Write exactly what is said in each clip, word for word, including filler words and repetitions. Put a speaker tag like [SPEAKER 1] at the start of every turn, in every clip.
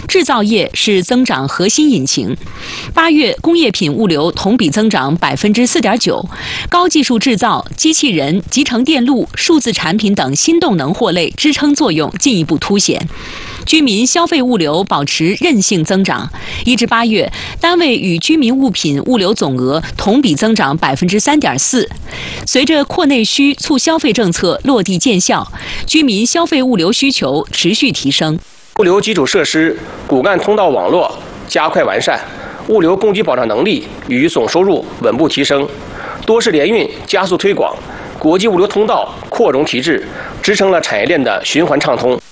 [SPEAKER 1] 制造业是增长核心引擎。八月工业品物流同比增长百分之四点九，高技术制造、机器人、集成电路、数字产品等新动能货类支撑作用进一步凸显。居民消费物流保持韧性增长，一至八月，单位与居民物品物流总额同比增长百分之三点四。随着扩内需促消费政策落地见效，居民消费物流需求持续提升。
[SPEAKER 2] 物流基础设施、骨干通道网络加快完善，物流供给保障能力与总收入稳步提升，多式联运加速推广，国际物流通道扩容提质，支撑了产业链的循环畅通。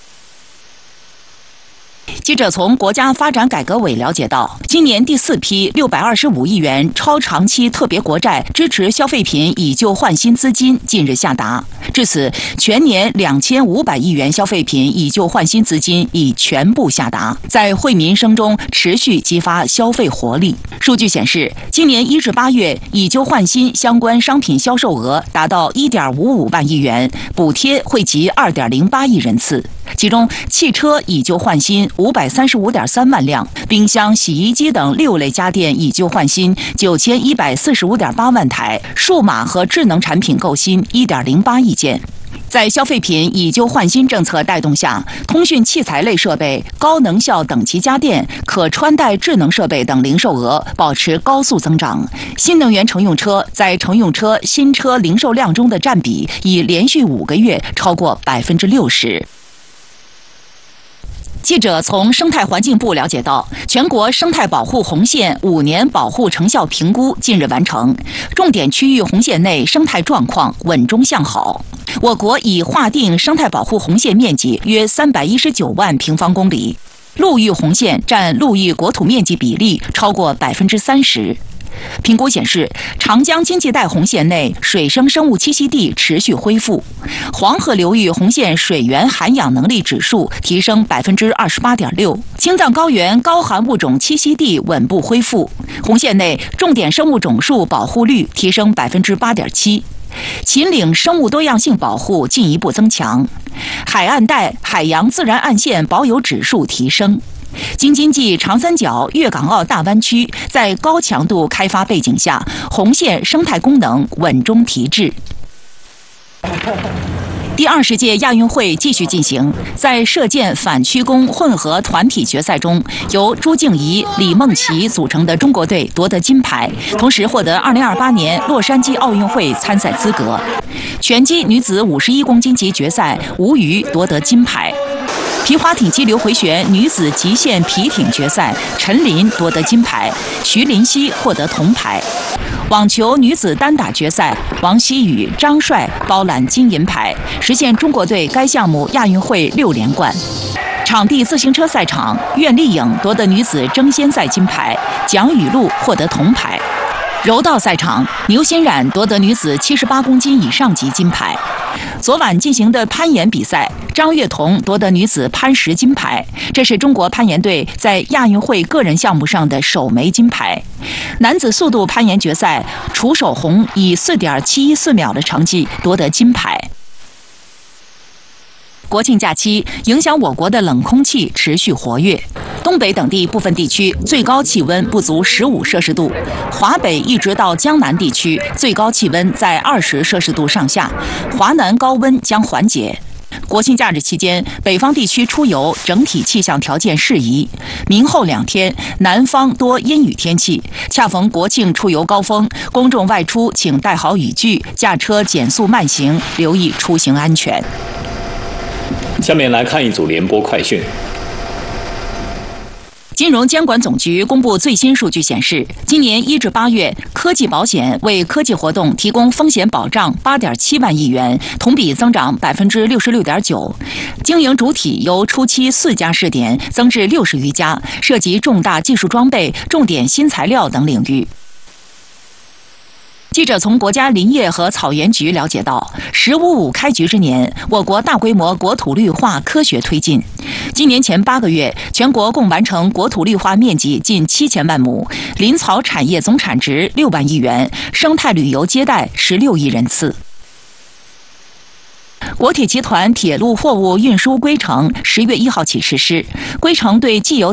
[SPEAKER 3] 记者从国家发展改革委了解到，今年第四批六百二十五亿元超长期特别国债支持消费品以旧换新资金近日下达，至此全年两千五百亿元消费品以旧换新资金已全部下达，在惠民生中持续激发消费活力。数据显示，今年一至八月以旧换新相关商品销售额达到一点五五万亿元，补贴惠及二点零八亿人次。其中，汽车以旧换新五百三十五点三万辆，冰箱、洗衣机等六类家电以旧换新九千一百四十五点八万台，数码和智能产品购新一点零八亿件。在消费品以旧换新政策带动下，通讯器材类设备、高能效等级家电、可穿戴智能设备等零售额保持高速增长。新能源乘用车在乘用车新车零售量中的占比已连续五个月超过百分之六十。记者从生态环境部了解到，全国生态保护红线五年保护成效评估近日完成，重点区域红线内生态状况稳中向好。我国已划定生态保护红线面积约三百一十九万平方公里，陆域红线占陆域国土面积比例超过百分之三十。评估显示，长江经济带红线内水生生物栖息地持续恢复，黄河流域红线水源涵养能力指数提升百分之二十八点六，青藏高原高寒物种栖息地稳步恢复，红线内重点生物种数保护率提升百分之八点七。秦岭生物多样性保护进一步增强，海岸带海洋自然岸线保有指数提升。京津冀长三角粤港澳大湾区在高强度开发背景下，红线生态功能稳中提质。第二十届亚运会继续进行，在射箭反曲弓混合团体决赛中，由朱静怡、李梦琪组成的中国队夺得金牌，同时获得二零二八年洛杉矶奥运会参赛资格。拳击女子五十一公斤级决赛，吴瑜夺得金牌。皮划艇激流回旋女子极限皮艇决赛，陈琳夺得金牌，徐林熙获得铜牌。网球女子单打决赛，王希雨、张帅包揽金银牌，实现中国队该项目亚运会六连冠。场地自行车赛场，苑丽颖夺得女子争先赛金牌，蒋雨露获得铜牌。柔道赛场，牛欣冉夺得女子七十八公斤以上级金牌。昨晚进行的攀岩比赛，张悦彤夺得女子攀石金牌，这是中国攀岩队在亚运会个人项目上的首枚金牌。男子速度攀岩决赛，楚守宏以 四点七一四秒的成绩夺得金牌。国庆假期影响我国的冷空气持续活跃，东北等地部分地区最高气温不足十五摄氏度，华北一直到江南地区最高气温在二十摄氏度上下，华南高温将缓解。国庆假日期间，北方地区出游整体气象条件适宜。明后两天，南方多阴雨天气，恰逢国庆出游高峰，公众外出请带好雨具，驾车减速慢行，留意出行安全。
[SPEAKER 4] 下面来看一组联播快讯。
[SPEAKER 3] 金融监管总局公布最新数据显示，今年一至八月，科技保险为科技活动提供风险保障八点七万亿元，同比增长百分之六十六点九。经营主体由初期四家试点增至六十余家，涉及重大技术装备、重点新材料等领域。记者从国家林业和草原局了解到，十五五开局之年，我国大规模国土绿化科学推进。今年前八个月，全国共完成国土绿化面积近七千万亩，林草产业总产值六万亿元，生态旅游接待十六亿人次。国铁集团铁路货物运输规程十月一号起实施，规程对既有